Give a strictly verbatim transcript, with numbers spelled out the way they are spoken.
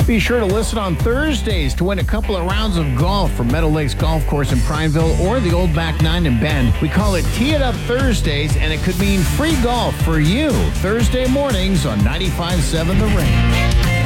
Be sure to listen on Thursdays to win a couple of rounds of golf from Meadow Lakes Golf Course in Prineville or the Old Back Nine in Bend. We call it Tee It Up Thursdays, and it could mean free golf for you Thursday mornings on ninety-five point seven The Ring.